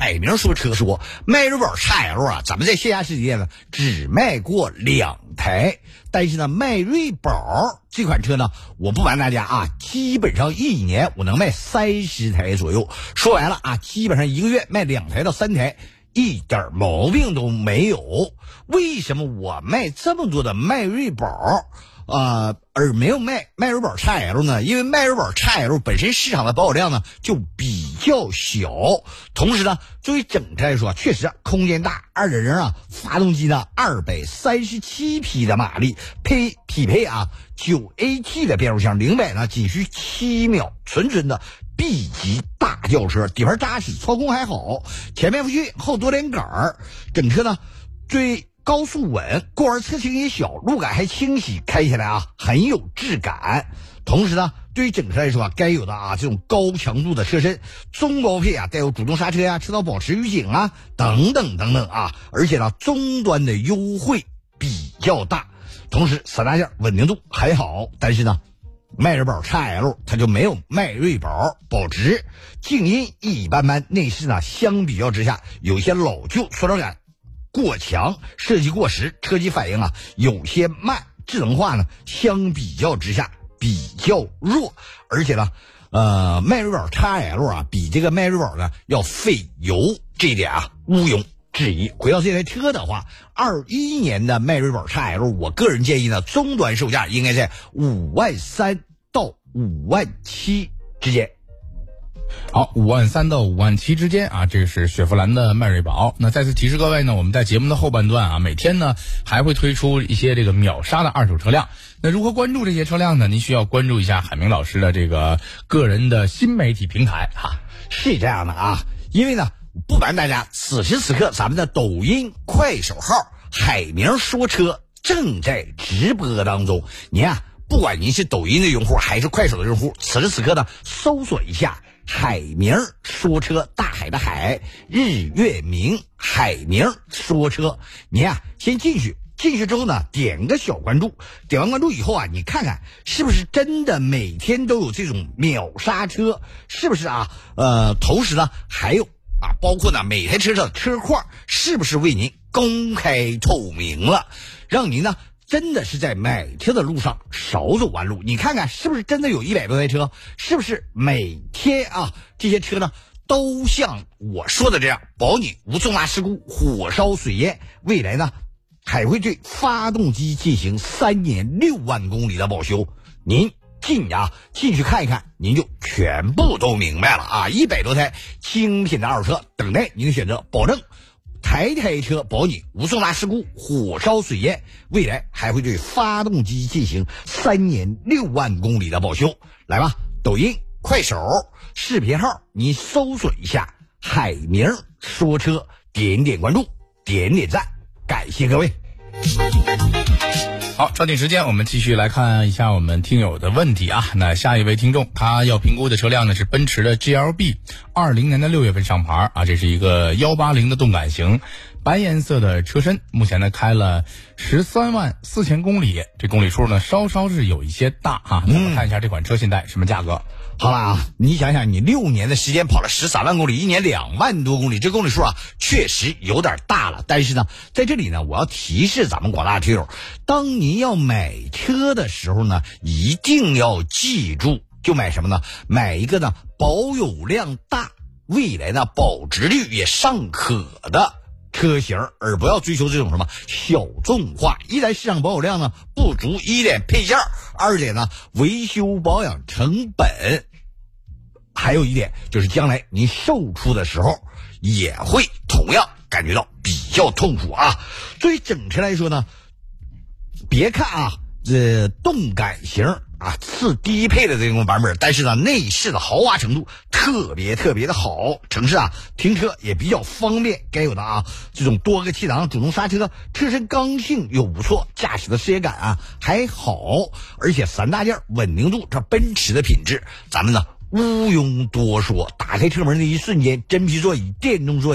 海明说车说，迈锐宝 XL 啊，咱们在线下世界呢只卖过2台，但是呢，迈锐宝这款车呢，我不瞒大家啊，基本上1年我能卖30台左右。说白了啊，基本上1个月卖2台到3台，一点毛病都没有。为什么我卖这么多的迈锐宝而没有卖迈锐宝 XL 呢？因为迈锐宝 XL 本身市场的保有量呢就比较小，同时呢，作为整车来说，确实空间大，2.0啊，发动机呢237匹的马力，匹配啊 9AT 的变速箱，0-100呢仅需7秒，纯的 B 级大轿车，底盘扎实，操控还好，前面不逊，后多连杆，整车呢最高速稳，过弯侧倾也小，路感还清晰，开起来啊很有质感。同时呢，对于整车来说啊，该有的啊这种高强度的车身，中高配啊带有主动刹车呀、车道保持预警啊等等啊，而且呢终端的优惠比较大，同时3大件稳定度还好，但是呢，迈锐宝 XL 它就没有迈锐宝保值，静音一般般，内饰呢相比较之下有些老旧，塑料感过强，设计过时，车机反应啊有些慢，智能化呢相比较之下比较弱，而且呢迈锐宝 XL 啊比这个迈锐宝呢要费油，这一点啊毋庸置疑。回到这台车的话，21年的迈锐宝 XL， 我个人建议呢，终端售价应该在53000到57000之间。 好，53000到57000之间啊，这是雪佛兰的迈锐宝。那再次提示各位呢，我们在节目的后半段啊，每天呢还会推出一些这个秒杀的二手车辆。那如何关注这些车辆呢？您需要关注一下海明老师的这个个人的新媒体平台哈。 是这样的啊，因为呢，不瞒大家，此时此刻咱们的抖音、快手号海明说车正在直播当中。您啊，不管您是抖音的用户还是快手的用户，此时此刻呢，搜索一下海明说车，大海的海，日月明，海明说车。您啊，先进去之后呢，点个小关注，点完关注以后啊，你看看是不是真的每天都有这种秒杀车，是不是啊？同时呢，还有啊，包括呢每台车上的车况是不是为您公开透明了，让您呢真的是在买车的路上少走弯路。你看看是不是真的有100多台车，是不是每天啊这些车呢都像我说的这样，保你无重大事故、火烧水淹，未来呢还会对发动机进行3年6万公里的保修。您进去看一看，您就全部都明白了啊！100多台精品的二手车等待您的选择，保证台车保你无重大事故、火烧水淹，未来还会对发动机进行3年6万公里的保修。来吧，抖音、快手视频号你搜索一下海明说车，点点关注，点点赞，感谢各位。 好，抓紧时间，我们继续来看一下我们听友的问题啊。那下一位听众，他要评估的车辆呢是奔驰的 GLB，20年的6月份上牌啊，这是一个180的动感型，白颜色的车身，目前呢开了134000公里，这公里数呢稍稍是有一些大啊。咱们看一下这款车现在什么价格。 好了啊，你想想，你6年的时间跑了13万公里，1年2万多公里，这公里数啊，确实有点大了。但是呢，在这里呢，我要提示咱们广大车友，当您要买车的时候呢，一定要记住，就买什么呢？买一个呢保有量大，未来呢保值率也尚可的车型，而不要追求这种什么小众化。一来市场保有量呢不足，一点配件，二点呢维修保养成本，还有一点就是将来您售出的时候也会同样感觉到比较痛苦啊。所以整车来说呢，别看啊这动感型啊次低配的这种版本，但是呢内饰的豪华程度特别的好，城市啊停车也比较方便，该有的啊这种多个气囊、主动刹车，车身刚性又不错，驾驶的视野感啊还好，而且3大件稳定度，这奔驰的品质咱们呢毋庸多说。打开车门的一瞬间，真皮座椅、电动座椅